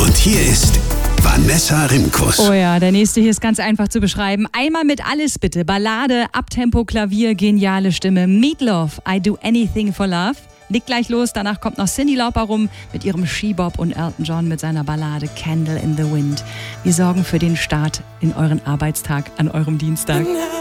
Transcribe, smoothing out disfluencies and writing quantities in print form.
Und hier ist Vanessa Rimkus. Oh ja, der nächste hier ist ganz einfach zu beschreiben. Einmal mit alles bitte. Ballade, Abtempo, Klavier, geniale Stimme. Meatloaf, I Do Anything for Love. Legt gleich los, danach kommt noch Cyndi Lauper rum mit ihrem She-Bop und Elton John mit seiner Ballade Candle in the Wind. Wir sorgen für den Start in euren Arbeitstag an eurem Dienstag.